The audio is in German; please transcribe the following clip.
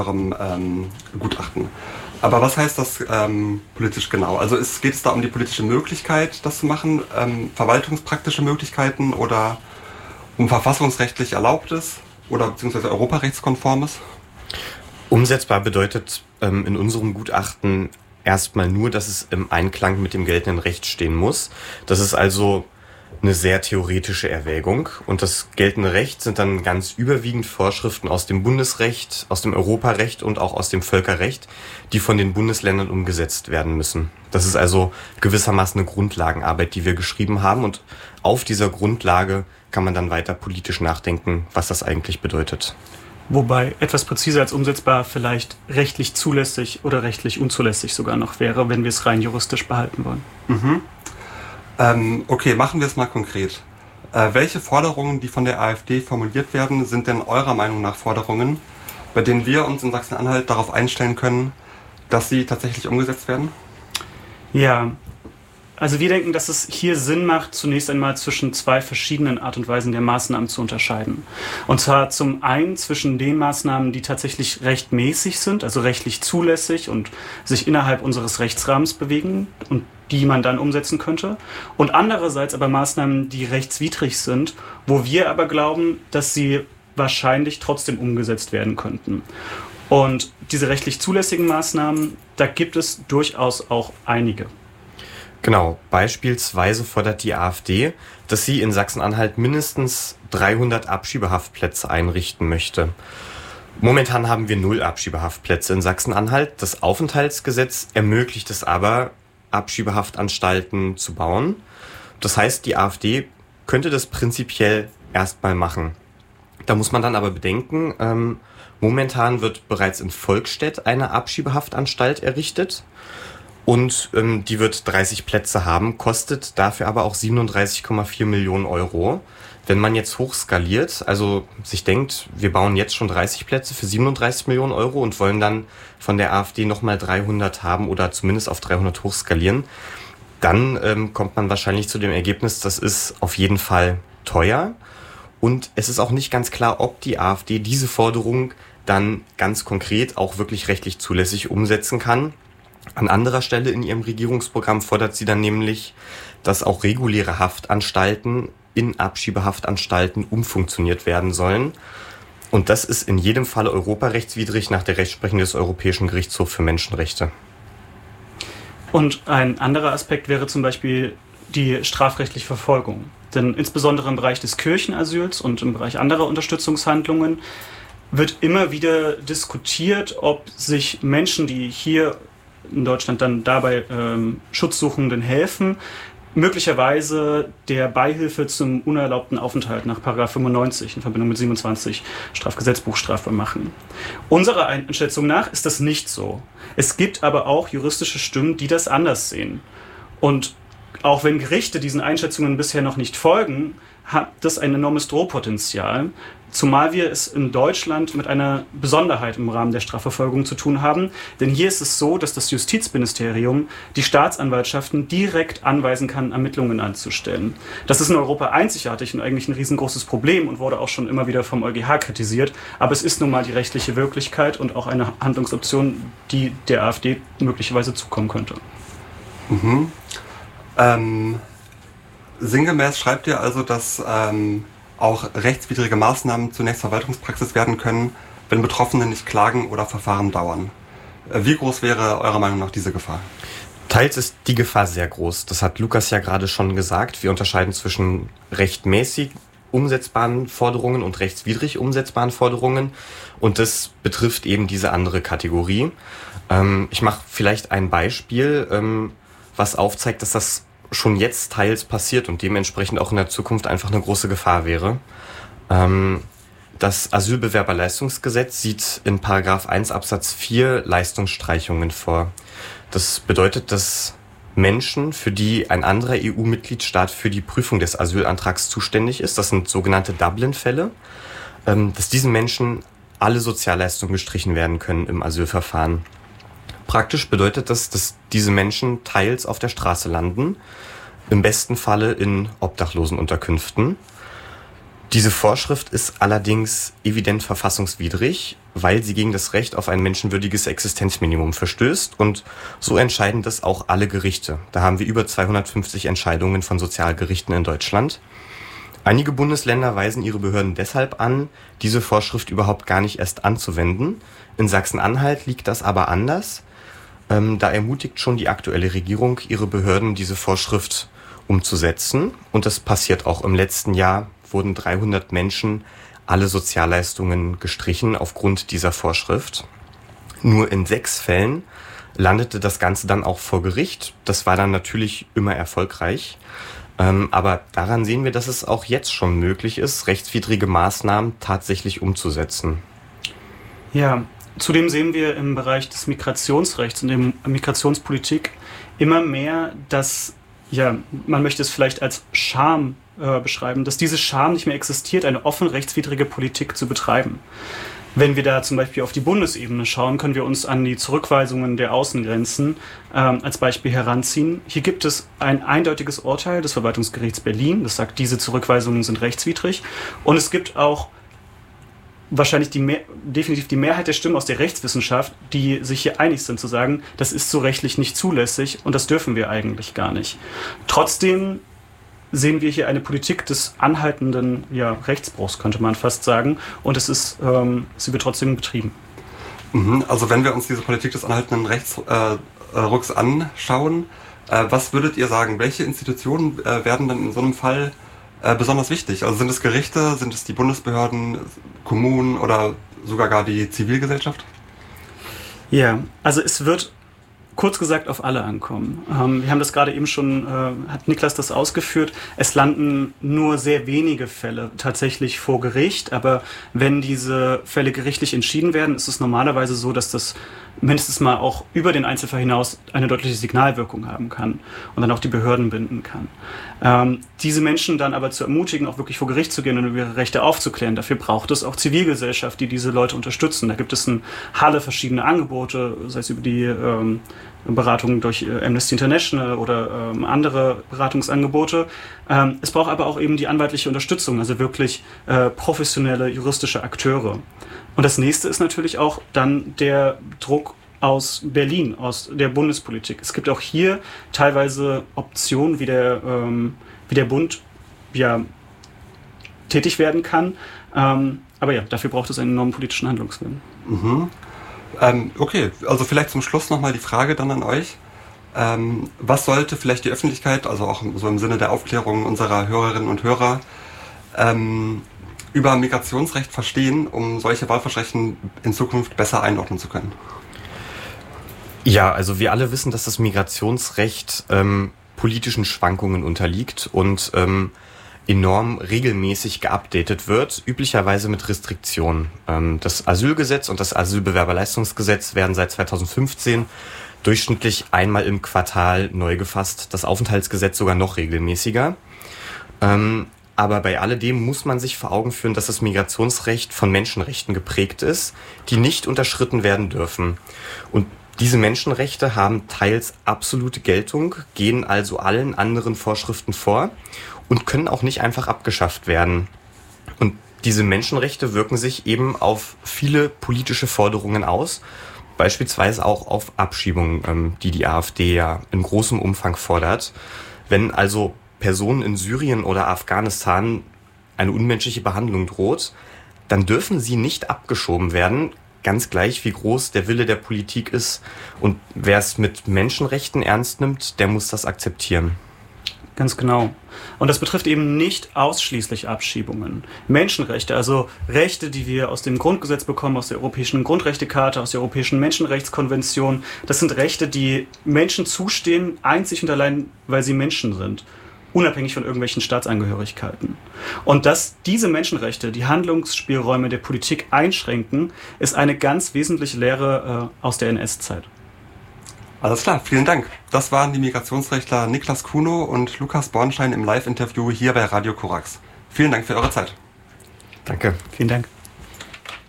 eurem Gutachten. Aber was heißt das politisch genau? Also geht es da um die politische Möglichkeit, das zu machen, verwaltungspraktische Möglichkeiten oder um verfassungsrechtlich Erlaubtes oder beziehungsweise europarechtskonformes? Umsetzbar bedeutet in unserem Gutachten erstmal nur, dass es im Einklang mit dem geltenden Recht stehen muss. Das ist also eine sehr theoretische Erwägung. Und das geltende Recht sind dann ganz überwiegend Vorschriften aus dem Bundesrecht, aus dem Europarecht und auch aus dem Völkerrecht, die von den Bundesländern umgesetzt werden müssen. Das ist also gewissermaßen eine Grundlagenarbeit, die wir geschrieben haben. Und auf dieser Grundlage kann man dann weiter politisch nachdenken, was das eigentlich bedeutet. Wobei etwas präziser als umsetzbar vielleicht rechtlich zulässig oder rechtlich unzulässig sogar noch wäre, wenn wir es rein juristisch behalten wollen. Mhm. Okay, machen wir es mal konkret. Welche Forderungen, die von der AfD formuliert werden, sind denn eurer Meinung nach Forderungen, bei denen wir uns in Sachsen-Anhalt darauf einstellen können, dass sie tatsächlich umgesetzt werden? Ja, also wir denken, dass es hier Sinn macht, zunächst einmal zwischen zwei verschiedenen Art und Weisen der Maßnahmen zu unterscheiden. Und zwar zum einen zwischen den Maßnahmen, die tatsächlich rechtmäßig sind, also rechtlich zulässig und sich innerhalb unseres Rechtsrahmens bewegen und die man dann umsetzen könnte. Und andererseits aber Maßnahmen, die rechtswidrig sind, wo wir aber glauben, dass sie wahrscheinlich trotzdem umgesetzt werden könnten. Und diese rechtlich zulässigen Maßnahmen, da gibt es durchaus auch einige. Genau, beispielsweise fordert die AfD, dass sie in Sachsen-Anhalt mindestens 300 Abschiebehaftplätze einrichten möchte. Momentan haben wir 0 Abschiebehaftplätze in Sachsen-Anhalt. Das Aufenthaltsgesetz ermöglicht es aber, Abschiebehaftanstalten zu bauen. Das heißt, die AfD könnte das prinzipiell erstmal machen. Da muss man dann aber bedenken, momentan wird bereits in Volkstedt eine Abschiebehaftanstalt errichtet. Und die wird 30 Plätze haben, kostet dafür aber auch 37,4 Millionen Euro. Wenn man jetzt hochskaliert, also sich denkt, wir bauen jetzt schon 30 Plätze für 37 Millionen Euro und wollen dann von der AfD nochmal 300 haben oder zumindest auf 300 hochskalieren, dann kommt man wahrscheinlich zu dem Ergebnis, das ist auf jeden Fall teuer. Und es ist auch nicht ganz klar, ob die AfD diese Forderung dann ganz konkret auch wirklich rechtlich zulässig umsetzen kann. An anderer Stelle in ihrem Regierungsprogramm fordert sie dann nämlich, dass auch reguläre Haftanstalten in Abschiebehaftanstalten umfunktioniert werden sollen. Und das ist in jedem Fall europarechtswidrig nach der Rechtsprechung des Europäischen Gerichtshofs für Menschenrechte. Und ein anderer Aspekt wäre zum Beispiel die strafrechtliche Verfolgung. Denn insbesondere im Bereich des Kirchenasyls und im Bereich anderer Unterstützungshandlungen wird immer wieder diskutiert, ob sich Menschen, die hier in Deutschland dann dabei Schutzsuchenden helfen, möglicherweise der Beihilfe zum unerlaubten Aufenthalt nach § 95 in Verbindung mit 27 Strafgesetzbuch strafbar machen. Unserer Einschätzung nach ist das nicht so. Es gibt aber auch juristische Stimmen, die das anders sehen. Und auch wenn Gerichte diesen Einschätzungen bisher noch nicht folgen, hat das ein enormes Drohpotenzial, zumal wir es in Deutschland mit einer Besonderheit im Rahmen der Strafverfolgung zu tun haben. Denn hier ist es so, dass das Justizministerium die Staatsanwaltschaften direkt anweisen kann, Ermittlungen anzustellen. Das ist in Europa einzigartig und eigentlich ein riesengroßes Problem und wurde auch schon immer wieder vom EuGH kritisiert. Aber es ist nun mal die rechtliche Wirklichkeit und auch eine Handlungsoption, die der AfD möglicherweise zukommen könnte. Mhm. Sinngemäß schreibt ihr also, dass auch rechtswidrige Maßnahmen zunächst Verwaltungspraxis werden können, wenn Betroffene nicht klagen oder Verfahren dauern. Wie groß wäre eurer Meinung nach diese Gefahr? Teils ist die Gefahr sehr groß. Das hat Lukas ja gerade schon gesagt. Wir unterscheiden zwischen rechtmäßig umsetzbaren Forderungen und rechtswidrig umsetzbaren Forderungen. Und das betrifft eben diese andere Kategorie. Ich mache vielleicht ein Beispiel, was aufzeigt, dass das schon jetzt teils passiert und dementsprechend auch in der Zukunft einfach eine große Gefahr wäre. Das Asylbewerberleistungsgesetz sieht in § 1 Absatz 4 Leistungsstreichungen vor. Das bedeutet, dass Menschen, für die ein anderer EU-Mitgliedstaat für die Prüfung des Asylantrags zuständig ist, das sind sogenannte Dublin-Fälle, dass diesen Menschen alle Sozialleistungen gestrichen werden können im Asylverfahren. Praktisch bedeutet das, dass diese Menschen teils auf der Straße landen, im besten Falle in Obdachlosenunterkünften. Diese Vorschrift ist allerdings evident verfassungswidrig, weil sie gegen das Recht auf ein menschenwürdiges Existenzminimum verstößt und so entscheiden das auch alle Gerichte. Da haben wir über 250 Entscheidungen von Sozialgerichten in Deutschland. Einige Bundesländer weisen ihre Behörden deshalb an, diese Vorschrift überhaupt gar nicht erst anzuwenden. In Sachsen-Anhalt liegt das aber anders. Da ermutigt schon die aktuelle Regierung ihre Behörden, diese Vorschrift umzusetzen. Und das passiert auch. Im letzten Jahr wurden 300 Menschen alle Sozialleistungen gestrichen aufgrund dieser Vorschrift. Nur in 6 Fällen landete das Ganze dann auch vor Gericht. Das war dann natürlich immer erfolgreich. Aber daran sehen wir, dass es auch jetzt schon möglich ist, rechtswidrige Maßnahmen tatsächlich umzusetzen. Ja, zudem sehen wir im Bereich des Migrationsrechts und der Migrationspolitik immer mehr, dass, ja, man möchte es vielleicht als Scham beschreiben, dass diese Scham nicht mehr existiert, eine offen rechtswidrige Politik zu betreiben. Wenn wir da zum Beispiel auf die Bundesebene schauen, können wir uns an die Zurückweisungen der Außengrenzen als Beispiel heranziehen. Hier gibt es ein eindeutiges Urteil des Verwaltungsgerichts Berlin, das sagt, diese Zurückweisungen sind rechtswidrig. Und es gibt auch wahrscheinlich definitiv die Mehrheit der Stimmen aus der Rechtswissenschaft, die sich hier einig sind, zu sagen, das ist so rechtlich nicht zulässig und das dürfen wir eigentlich gar nicht. Trotzdem sehen wir hier eine Politik des anhaltenden Rechtsbruchs, könnte man fast sagen. Und sie wird trotzdem betrieben. Also wenn wir uns diese Politik des anhaltenden Rechtsrucks anschauen, was würdet ihr sagen, welche Institutionen werden dann in so einem Fall besonders wichtig? Also sind es Gerichte, sind es die Bundesbehörden, Kommunen oder sogar gar die Zivilgesellschaft? Ja, also es wird kurz gesagt auf alle ankommen. Wir haben das gerade eben schon, hat Niklas das ausgeführt, es landen nur sehr wenige Fälle tatsächlich vor Gericht, aber wenn diese Fälle gerichtlich entschieden werden, ist es normalerweise so, dass das mindestens mal auch über den Einzelfall hinaus eine deutliche Signalwirkung haben kann und dann auch die Behörden binden kann. Diese Menschen dann aber zu ermutigen, auch wirklich vor Gericht zu gehen und über ihre Rechte aufzuklären, dafür braucht es auch Zivilgesellschaft, die diese Leute unterstützen. Da gibt es eine Halle verschiedene Angebote, sei es über die Beratung durch Amnesty International oder andere Beratungsangebote. Es braucht aber auch eben die anwaltliche Unterstützung, also wirklich professionelle juristische Akteure. Und das nächste ist natürlich auch dann der Druck aus Berlin, aus der Bundespolitik. Es gibt auch hier teilweise Optionen, wie der Bund tätig werden kann. Aber ja, dafür braucht es einen enormen politischen Handlungswillen. Okay, also vielleicht zum Schluss nochmal die Frage dann an euch. Was sollte vielleicht die Öffentlichkeit, also auch so im Sinne der Aufklärung unserer Hörerinnen und Hörer, über Migrationsrecht verstehen, um solche Wahlversprechen in Zukunft besser einordnen zu können? Ja, also wir alle wissen, dass das Migrationsrecht politischen Schwankungen unterliegt und enorm regelmäßig geupdatet wird, üblicherweise mit Restriktionen. Das Asylgesetz und das Asylbewerberleistungsgesetz werden seit 2015 durchschnittlich einmal im Quartal neu gefasst, das Aufenthaltsgesetz sogar noch regelmäßiger. Aber bei alledem muss man sich vor Augen führen, dass das Migrationsrecht von Menschenrechten geprägt ist, die nicht unterschritten werden dürfen. Und diese Menschenrechte haben teils absolute Geltung, gehen also allen anderen Vorschriften vor und können auch nicht einfach abgeschafft werden. Und diese Menschenrechte wirken sich eben auf viele politische Forderungen aus, beispielsweise auch auf Abschiebungen, die die AfD ja in großem Umfang fordert. Wenn also Personen in Syrien oder Afghanistan eine unmenschliche Behandlung droht, dann dürfen sie nicht abgeschoben werden, ganz gleich wie groß der Wille der Politik ist. Und wer es mit Menschenrechten ernst nimmt, der muss das akzeptieren. Ganz genau. Und das betrifft eben nicht ausschließlich Abschiebungen. Menschenrechte, also Rechte, die wir aus dem Grundgesetz bekommen, aus der Europäischen Grundrechtecharta, aus der Europäischen Menschenrechtskonvention, das sind Rechte, die Menschen zustehen, einzig und allein, weil sie Menschen sind, unabhängig von irgendwelchen Staatsangehörigkeiten. Und dass diese Menschenrechte die Handlungsspielräume der Politik einschränken, ist eine ganz wesentliche Lehre aus der NS-Zeit. Alles klar, vielen Dank. Das waren die Migrationsrechtler Niklas Kuno und Lukas Bornstein im Live-Interview hier bei Radio Korax. Vielen Dank für eure Zeit. Danke. Vielen Dank.